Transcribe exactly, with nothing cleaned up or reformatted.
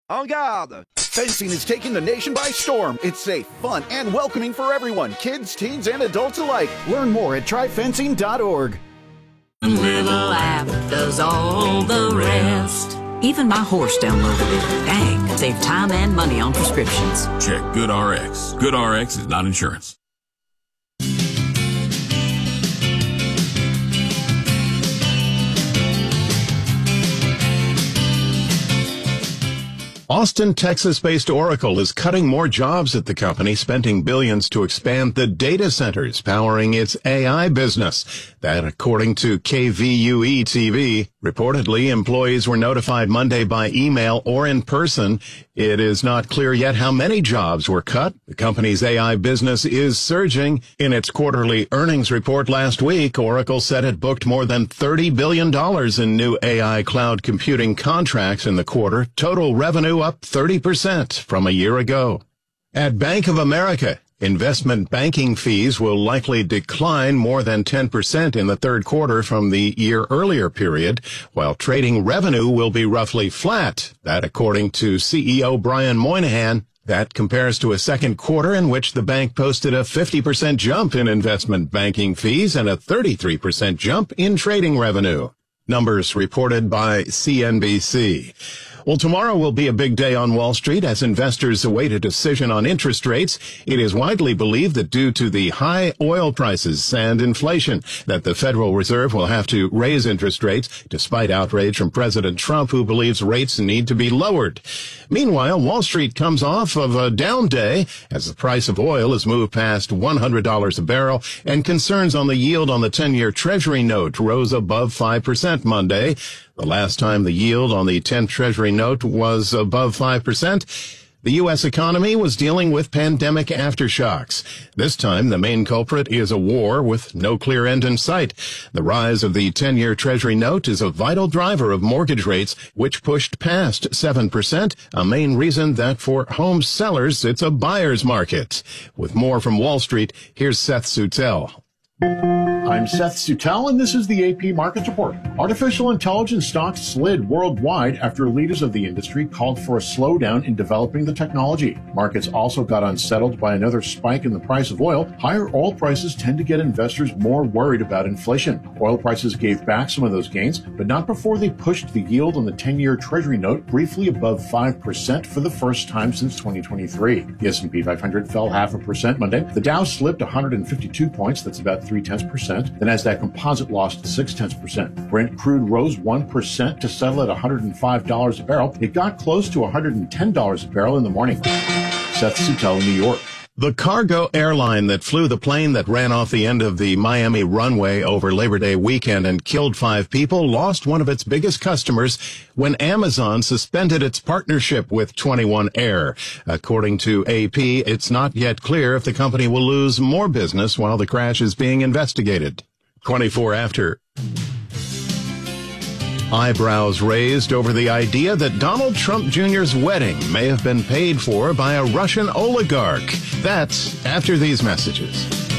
En garde! Fencing is taking the nation by storm. It's safe, fun, and welcoming for everyone, kids, teens, and adults alike. Learn more at try fencing dot org. Little app does all the rest. Even my horse downloaded it. Dang, save time and money on prescriptions. Check GoodRx. GoodRx is not insurance. Austin, Texas-based Oracle is cutting more jobs at the company, spending billions to expand the data centers powering its A I business. That, according to K V U E T V. Reportedly, employees were notified Monday by email or in person. It is not clear yet how many jobs were cut. The company's A I business is surging. In its quarterly earnings report last week, Oracle said it booked more than thirty billion dollars in new A I cloud computing contracts in the quarter. Total revenue up thirty percent from a year ago. At Bank of America, investment banking fees will likely decline more than ten percent in the third quarter from the year earlier period, while trading revenue will be roughly flat. That according to C E O Brian Moynihan. That compares to a second quarter in which the bank posted a fifty percent jump in investment banking fees and a thirty-three percent jump in trading revenue. Numbers reported by C N B C. Well, tomorrow will be a big day on Wall Street as investors await a decision on interest rates. It is widely believed that due to the high oil prices and inflation, that the Federal Reserve will have to raise interest rates, despite outrage from President Trump, who believes rates need to be lowered. Meanwhile, Wall Street comes off of a down day as the price of oil has moved past one hundred dollars a barrel, and concerns on the yield on the ten-year Treasury note rose above five percent Monday. The last time the yield on the ten Treasury note was above five percent, the U S economy was dealing with pandemic aftershocks. This time, the main culprit is a war with no clear end in sight. The rise of the ten-year Treasury note is a vital driver of mortgage rates, which pushed past seven percent, a main reason that for home sellers, it's a buyer's market. With more from Wall Street, here's Seth Sutel. I'm Seth Sutel, and this is the A P Markets Report. Artificial intelligence stocks slid worldwide after leaders of the industry called for a slowdown in developing the technology. Markets also got unsettled by another spike in the price of oil. Higher oil prices tend to get investors more worried about inflation. Oil prices gave back some of those gains, but not before they pushed the yield on the ten-year Treasury note briefly above five percent for the first time since twenty twenty-three. The S and P five hundred fell half a percent Monday. The Dow slipped one hundred fifty-two points, that's about three-tenths percent. The Nasdaq Composite lost six-tenths percent. Brent crude rose one percent to settle at one hundred five dollars a barrel. It got close to one hundred ten dollars a barrel in the morning. Seth Sutel, New York. The cargo airline that flew the plane that ran off the end of the Miami runway over Labor Day weekend and killed five people lost one of its biggest customers when Amazon suspended its partnership with twenty-one Air. According to A P, it's not yet clear if the company will lose more business while the crash is being investigated. twenty-four after. Eyebrows raised over the idea that Donald Trump Junior's wedding may have been paid for by a Russian oligarch. That's after these messages.